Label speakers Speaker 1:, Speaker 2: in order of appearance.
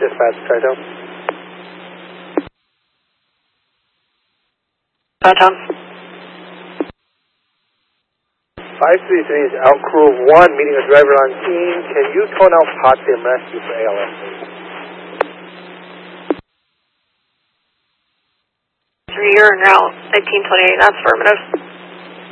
Speaker 1: Dispatch, Skytown.
Speaker 2: Tom.
Speaker 1: 533 is Elk Grove 1, meeting a driver on scene. Can you tone out Potsdam Rescue for ALS, please?
Speaker 2: 3, you're en route, 1928, that's affirmative.